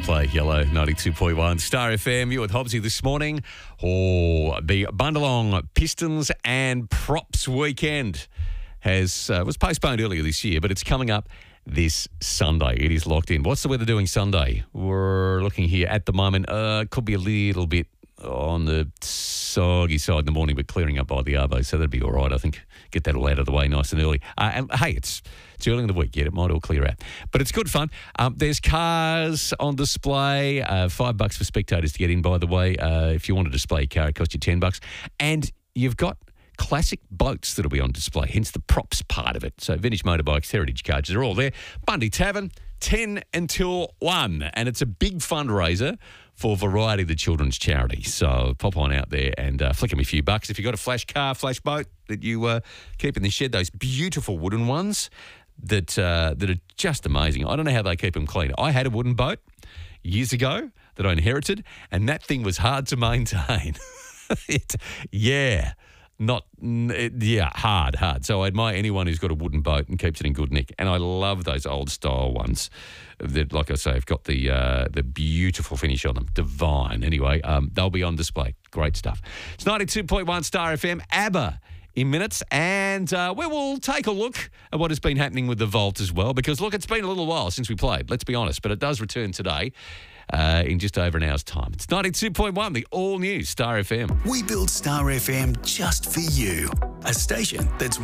play. Yellow 92.1 Star FM. You with Hobbsy this morning. The Bundalong Pistons and Props weekend was postponed earlier this year, but it's coming up this Sunday. It is locked in. What's the weather doing Sunday? We're looking here at the moment. Could be a little bit on the soggy side in the morning, but clearing up by the arvo, so that'd be all right, I think. Get that all out of the way nice and early. And hey, it's early in the week yet. It might all clear out. But it's good fun. There's cars on display. $5 for spectators to get in, by the way. If you want to display a car, it costs you $10. And you've got classic boats that'll be on display, hence the props part of it. So vintage motorbikes, heritage cars, they're all there. Bundy Tavern, 10 until 1. And it's a big fundraiser for Variety, the children's charity. So pop on out there and flick them a few bucks. If you've got a flash car, flash boat that you keep in the shed, those beautiful wooden ones that are just amazing. I don't know how they keep them clean. I had a wooden boat years ago that I inherited, and that thing was hard to maintain. Hard. So I admire anyone who's got a wooden boat and keeps it in good nick. And I love those old style ones that, like I say, have got the beautiful finish on them. Divine. Anyway, they'll be on display. Great stuff. It's 92.1 Star FM. ABBA in minutes, and we will take a look at what has been happening with the Vault as well, because, look, it's been a little while since we played, let's be honest, but it does return today. In just over an hour's time. It's 92.1, the all-new Star FM. We built Star FM just for you. A station that's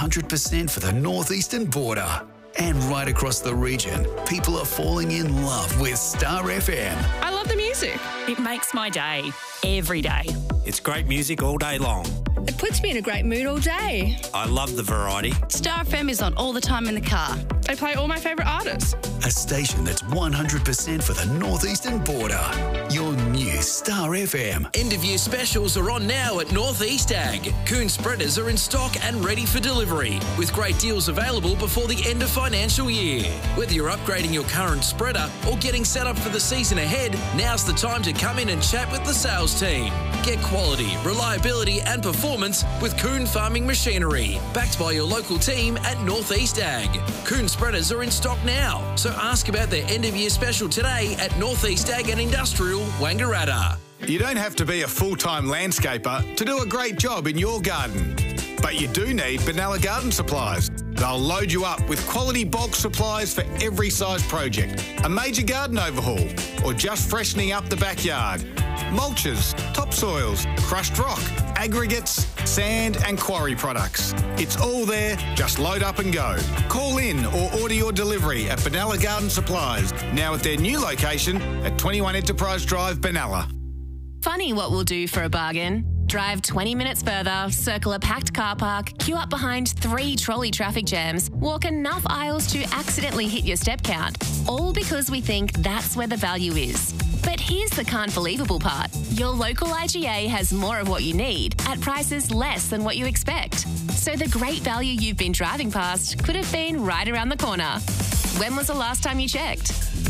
100% for the northeastern border. And right across the region, people are falling in love with Star FM. I love the music. It makes my day, every day. It's great music all day long. It puts me in a great mood all day. I love the variety. Star FM is on all the time in the car. They play all my favourite artists. A station that's 100% for the northeastern border. Your new Star FM. End-of-year specials are on now at North East Ag. Coon spreaders are in stock and ready for delivery, with great deals available before the end of financial year. Whether you're upgrading your current spreader or getting set up for the season ahead, now's the time to come in and chat with the sales team. Get quality, reliability and performance with Coon Farming Machinery, backed by your local team at North East Ag. Coon spreaders are in stock now, so ask about their end-of-year special today at North East Ag and Industrial, Wangaratta. You don't have to be a full-time landscaper to do a great job in your garden. But you do need Benalla Garden Supplies. They'll load you up with quality bulk supplies for every size project. A major garden overhaul, or just freshening up the backyard. Mulches, topsoils, crushed rock, aggregates, sand and quarry products. It's all there, just load up and go. Call in or order your delivery at Benalla Garden Supplies, now at their new location at 21 Enterprise Drive, Benalla. Funny what we'll do for a bargain. Drive 20 minutes further, circle a packed car park, queue up behind 3 trolley traffic jams, walk enough aisles to accidentally hit your step count. All because we think that's where the value is. But here's the can't believable part. Your local IGA has more of what you need at prices less than what you expect. So the great value you've been driving past could have been right around the corner. When was the last time you checked?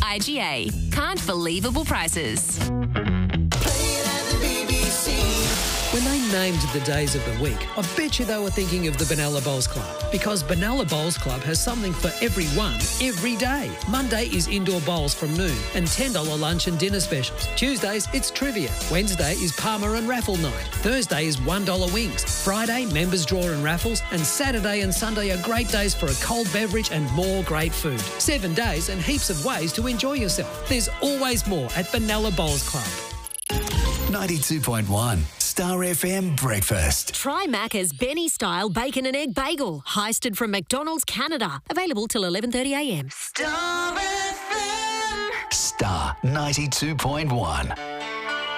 IGA. Can't believable prices. When they named the days of the week, I bet you they were thinking of the Benalla Bowls Club, because Benalla Bowls Club has something for everyone, every day. Monday is indoor bowls from noon and $10 lunch and dinner specials. Tuesdays, it's trivia. Wednesday is Palmer and raffle night. Thursday is $1 wings. Friday, members draw and raffles. And Saturday and Sunday are great days for a cold beverage and more great food. 7 days and heaps of ways to enjoy yourself. There's always more at Benalla Bowls Club. 92.1 Star FM Breakfast. Try Macca's Benny-style bacon and egg bagel, heisted from McDonald's Canada. Available till 11:30am. Star 92.1.